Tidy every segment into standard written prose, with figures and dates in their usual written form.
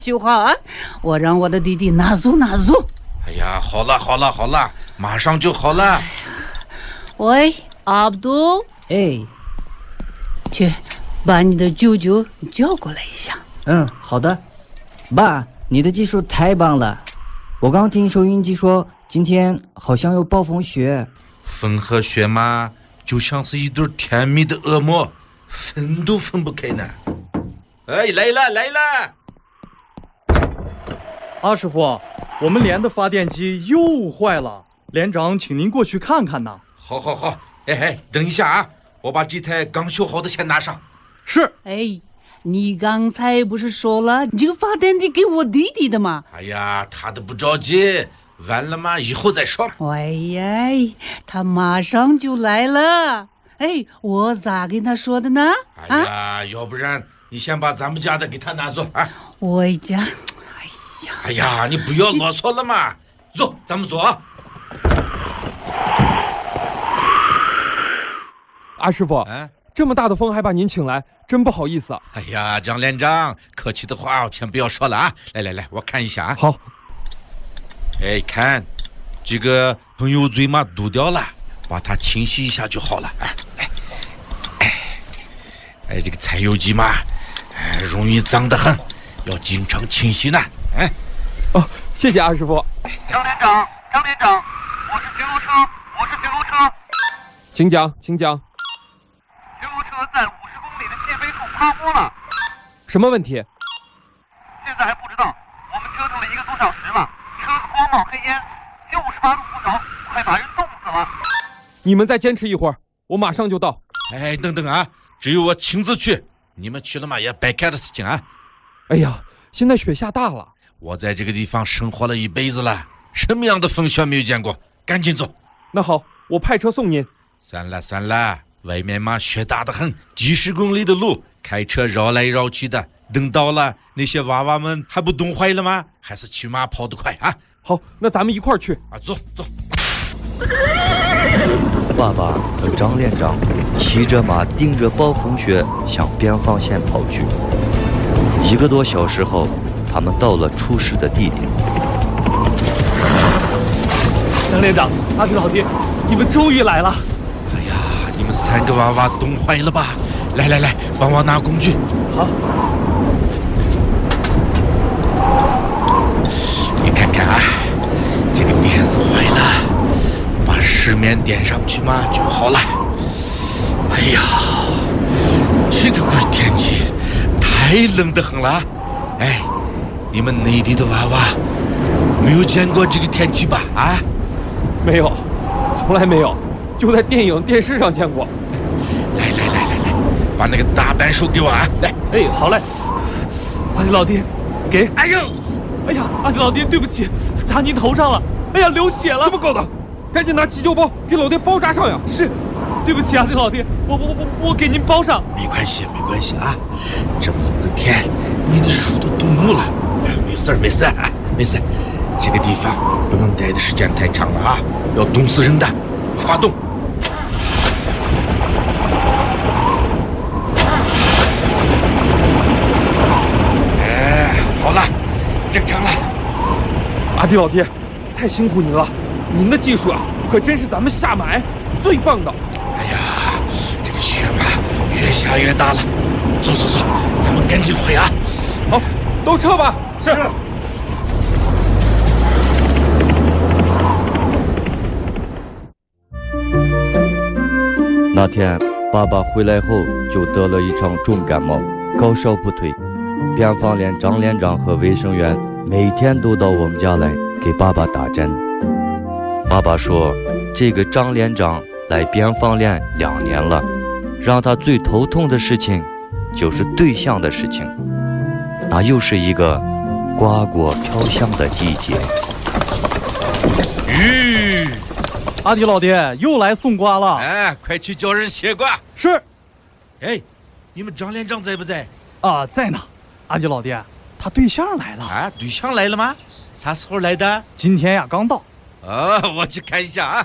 修好啊！我让我的弟弟拿走。 哎呀，好了，马上就好了。 喂，阿卜杜， 哎， 去把你的舅舅叫过来一下。 好的。爸，你的技术太棒了！我刚听收音机说，今天好像有暴风雪。 风和雪嘛，就像是一对甜蜜的恶魔，分都分不开呢。哎，来了！ 阿师傅，我们连的发电机又坏了，连长请您过去看看呐。 好，哎，等一下啊，我把这台刚修好的先拿上。 是。 哎，你刚才不是说了你这个发电机给我弟弟的吗？ 哎呀，他都不着急，完了嘛，以后再说。 哎呀，他马上就来了。哎，我咋跟他说的呢？ 哎呀，要不然你先把咱们家的给他拿走啊。 我家， 哎呀，你不要啰嗦了嘛，走，咱们走啊。 阿师傅，这么大的风还把您请来，真不好意思。 哎呀，张连长，客气的话先不要说了啊。来，我看一下啊。 好。 哎，看，这个喷油嘴嘛堵掉了，把它清洗一下就好了。这个柴油机嘛，容易脏得很，要经常清洗呢。 谢谢阿师傅。 张连长，我是巡逻车。 请讲。 巡逻车在50公里的界碑处趴窝了。 什么问题？ 现在还不知道，我们折腾了1个多小时了，车子光冒黑烟，就是发路不着，快把人冻死了。 你们再坚持一会儿，我马上就到。 哎，等啊，只有我亲自去，你们去了嘛也白干的事情啊。 哎呀，现在雪下大了， 我在这个地方生活了一辈子了，什么样的风雪没有见过？赶紧走。 那好，我派车送您。 算了，外面嘛雪大得很，几十公里的路，开车绕来绕去的，等到了那些娃娃们还不冻坏了吗？还是骑马跑得快啊？ 好，那咱们一块儿去啊！走。 爸爸和张连长骑着马顶着暴风雪向边防线跑去。1个多小时后，他们到了出事的地点。 张连长，阿迪老弟，你们终于来了！ 哎呀，你们3个娃娃冻坏了吧？来，帮我拿工具。 好。 你看看啊，这个垫子坏了，把石棉垫上去嘛就好了。哎呀，这个鬼天气太冷得很了。哎，你们内地的娃娃没有见过这个天气吧？啊？ 没有，从来没有，就在电影、电视上见过。 来，把那个大扳手给我啊！来， 哎，好嘞。阿迪老弟，给。 哎呦， 哎呀，阿迪老弟，对不起，砸您头上了。哎呀，流血了。 这么高的，赶紧拿急救包给老爹包扎上呀！ 是，对不起，阿迪老弟，我给您包上。 没关系啊，这么冷的天，你的手都冻木了。没事，这个地方不能待的时间太长了啊，要冻死人的。发动。好了，正常了。 阿迪老爹，太辛苦您了，您的技术啊，可真是咱们下马最棒的。 哎呀，这个雪嘛越下越大了，走，咱们赶紧回啊！ 好，都撤吧。 是。 那天爸爸回来后就得了一场重感冒，高烧不退。边防连张连长和卫生员每天都到我们家来给爸爸打针。爸爸说，这个张连长来边防连2年了，让他最头痛的事情就是对象的事情。那又是一个瓜果飘香的季节。 阿迪老爹又来送瓜了。 哎，快去叫人卸瓜。 是。 哎，你们张连长在不在？ 啊，在呢。阿迪老爹，他对象来了。 啊，对象来了吗？啥时候来的？ 今天呀，刚到。 我去看一下啊。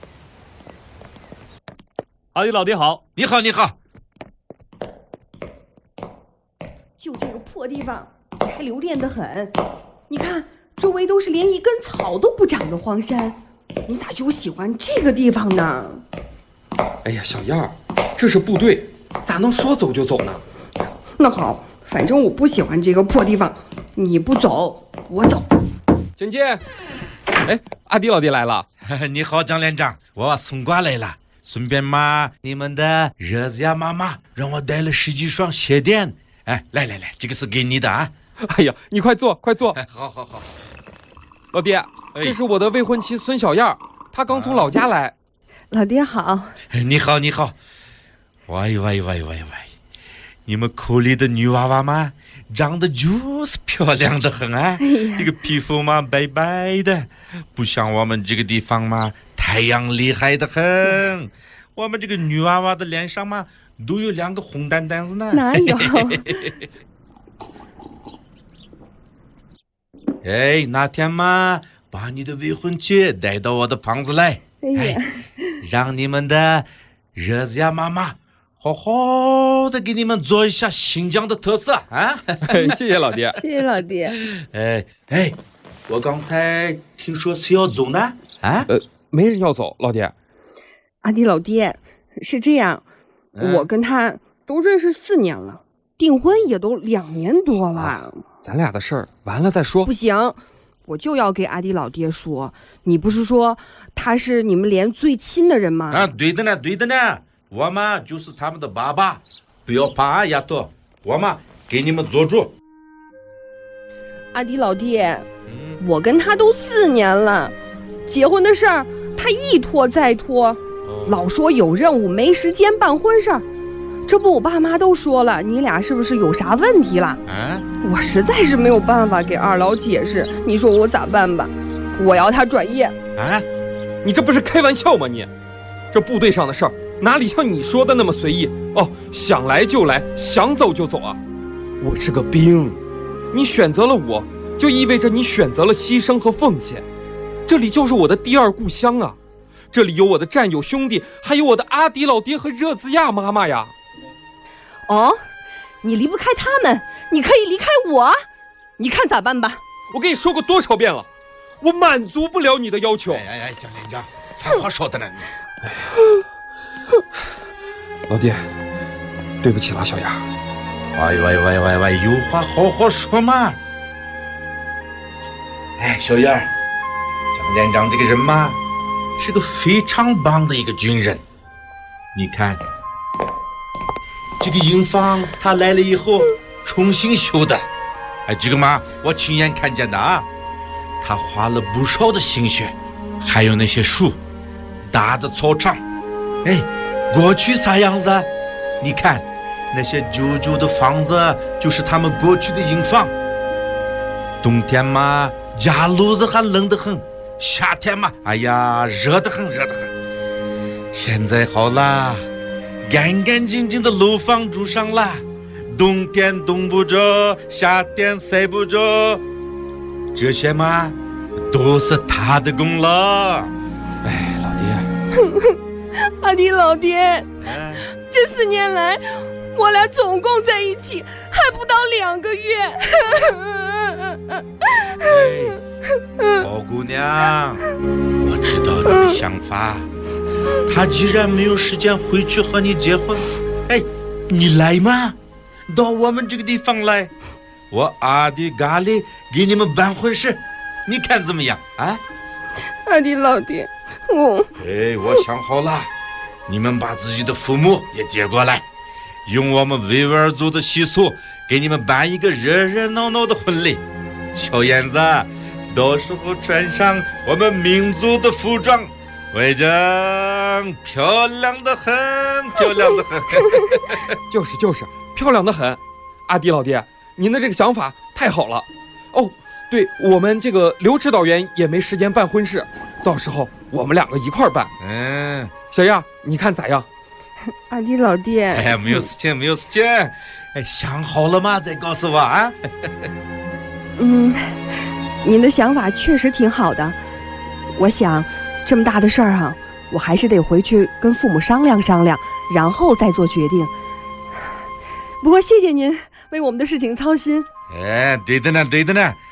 阿迪老爹好。 你好。 就这个破地方， 还留恋得很。你看，周围都是连一根草都不长的荒山，你咋就喜欢这个地方呢？ 哎呀，小燕儿，这是部队，咋能说走就走呢？ 那好，反正我不喜欢这个破地方，你不走，我走。 芊芊，哎，阿迪老爹来了。 你好，张连长，我送瓜来了，顺便嘛，你们的热子呀妈妈让我带了10几双鞋垫。哎，来，这个是给你的啊。 哎呀，你快坐，快坐。 哎，好。 老爹，这是我的未婚妻孙小燕，她刚从老家来。 老爹好。 你好。喂，你们口里的女娃娃嘛，长得就是漂亮的很啊！这个皮肤嘛白白的，不像我们这个地方嘛，太阳厉害的很。我们这个女娃娃的脸上嘛，都有2个红蛋蛋子呢。 哪有？ 哎，那天嘛，把你的未婚妻带到我的房子来，让你们的热子呀妈妈好好的给你们做一下新疆的特色啊！ 谢谢老爹。 谢谢老爹。 哎，我刚才听说是要走呢？啊？ 没人要走，老爹。 阿迪老爹，是这样，我跟他都认识4年了，订婚也都2年多了。 咱俩的事儿完了再说。 不行，我就要给阿迪老爹说，你不是说他是你们连最亲的人吗？ 啊，对的呢，我嘛就是他们的爸爸，不要怕啊，丫头，我嘛给你们做主。 阿迪老爹，我跟他都4年了，结婚的事儿他一拖再拖，老说有任务没时间办婚事儿。这不我爸妈都说了，你俩是不是有啥问题了？我实在是没有办法给二老解释，你说我咋办吧？我要他转业。 你这不是开玩笑吗你？这部队上的事儿哪里像你说的那么随意哦？想来就来，想走就走啊！我是个兵，你选择了我，就意味着你选择了牺牲和奉献。这里就是我的第2故乡啊！这里有我的战友兄弟，还有我的阿迪老爹和热兹亚妈妈呀！ 哦，你离不开他们，你可以离开我，你看咋办吧？ 我跟你说过多少遍了，我满足不了你的要求。 张连长，啥话说的呢？ 老爹，对不起了，小燕。 喂，有话好好说嘛。哎，小燕，张连长这个人嘛，是个非常棒的一个军人。你看，这个营房他来了以后重新修的，这个嘛我亲眼看见的啊，他花了不少的心血，还有那些树，大的操场，过去啥样子？你看那些旧的房子，就是他们过去的营房。冬天嘛，家路子还冷得很；夏天嘛，哎呀，热得很。现在好啦，干干净净的楼房住上了，冬天冻不着，夏天晒不着，这些嘛，都是他的功劳。 哎，老爹。 阿迪老爹，这4年来，我俩总共在一起还不到2个月。 好姑娘，我知道你的想法。他既然没有时间回去和你结婚，你来嘛，到我们这个地方来，我阿迪咖喱给你们办婚事，你看怎么样啊？ 阿迪老爹， 我想好了，你们把自己的父母也接过来，用我们维吾尔族的习俗给你们办一个热闹闹的婚礼。小燕子，到时候穿上我们民族的服装，为证漂亮的很。 就是漂亮的很。阿迪老爹，您的这个想法太好了。哦，对，我们这个刘指导员也没时间办婚事，到时候我们2个一块办。小燕，你看咋样？ 阿迪老爹， 没有事情，想好了吗？再告诉我啊。 您的想法确实挺好的，我想这么大的事儿啊，我还是得回去跟父母商量商量，然后再做决定。不过谢谢您为我们的事情操心。 哎，对的呢，对的呢。